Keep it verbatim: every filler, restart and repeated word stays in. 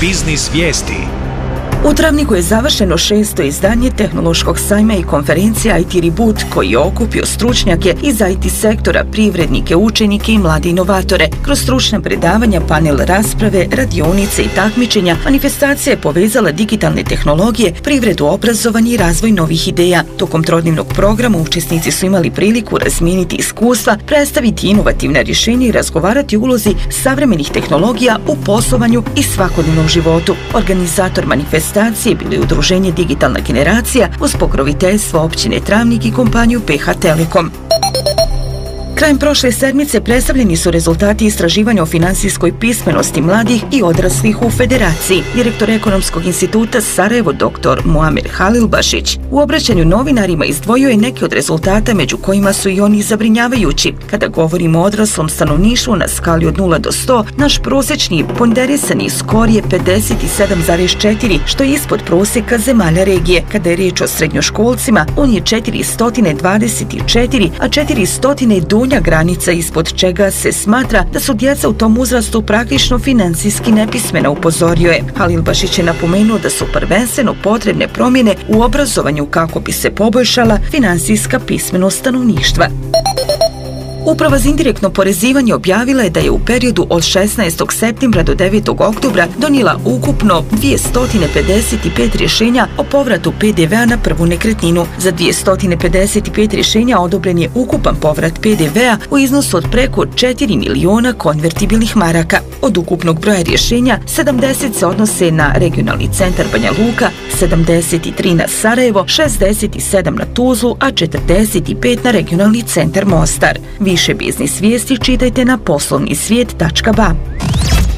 Biznis vijesti. U Travniku je završeno šesto izdanje tehnološkog sajma i konferencije I T Reboot, koji je okupio stručnjake iz I T sektora, privrednike, učenike i mlade inovatore. Kroz stručna predavanja, panel rasprave, radionice i takmičenja, manifestacija je povezala digitalne tehnologije, privredu, obrazovanje i razvoj novih ideja. Tokom trodnevnog programa učesnici su imali priliku razmijeniti iskustva, predstaviti inovativna rješenja i razgovarati o ulozi savremenih tehnologija u poslovanju i svakodnevnom životu. Organizator manifestacije bili Udruženje Digitalna generacija uz pokroviteljstvo općine Travnik i kompaniju P H Telekom. Krajem prošle sedmice predstavljeni su rezultati istraživanja o finansijskoj pismenosti mladih i odraslih u Federaciji. Direktor Ekonomskog instituta Sarajevo dr Muamer Halilbašić u obraćanju novinarima izdvojio je neke od rezultata, među kojima su i oni zabrinjavajući. Kada govorimo o odraslom stanovništvu na skali od nula do sto, naš prosječni ponderisani skor je pedeset sedam zarez četiri, što je ispod prosjeka zemalja regije. Kada je riječ o srednjoškolcima, on je četiristo dvadeset četiri, a četiristo je donja granica ispod čega se smatra da su djeca u tom uzrastu praktično financijski nepismena, upozorio je. Halilbašić je napomenuo da su prvenstveno potrebne promjene u obrazovanju kako bi se poboljšala finansijska pismenost stanovništva. Uprava za indirektno porezivanje objavila je da je u periodu od šesnaestog septembra do devetog oktobra donijela ukupno dvjesto pedeset pet rješenja o povratu P D V-a na prvu nekretninu. Za dvjesto pedeset pet rješenja odobren je ukupan povrat P D V-a u iznosu od preko četiri miliona konvertibilnih maraka. Od ukupnog broja rješenja, sedamdeset se odnose na regionalni centar Banja Luka, sedamdeset tri na Sarajevo, šezdeset sedam na Tuzlu, a četrdeset pet na regionalni centar Mostar. Više biznis vijesti čitajte na poslovni svijet tačka ba.